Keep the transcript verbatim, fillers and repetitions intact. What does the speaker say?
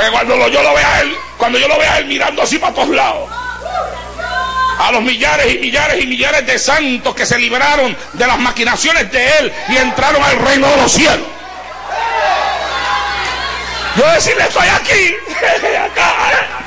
Para que cuando lo, yo lo vea a él, cuando yo lo vea a él mirando así para todos lados, a los millares y millares y millares de santos que se libraron de las maquinaciones de él y entraron al reino de los cielos. Yo decirle, estoy aquí, acá.